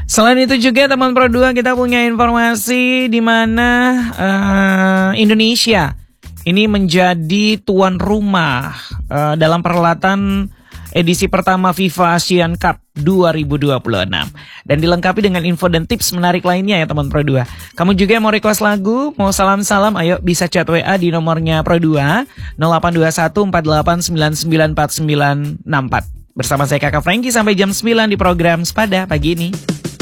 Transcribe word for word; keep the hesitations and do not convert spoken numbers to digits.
Selain itu juga teman Pro dua kita punya informasi di mana uh, Indonesia ini menjadi tuan rumah uh, dalam perhelatan edisi pertama FIFA Asian Cup dua ribu dua puluh enam. Dan dilengkapi dengan info dan tips menarik lainnya ya teman Pro dua. Kamu juga mau request lagu, mau salam-salam, ayo bisa chat W A di nomornya Pro dua nol delapan dua satu empat delapan sembilan sembilan empat sembilan enam empat. Bersama saya Kakak Franky sampai jam sembilan di program Sepada pagi ini.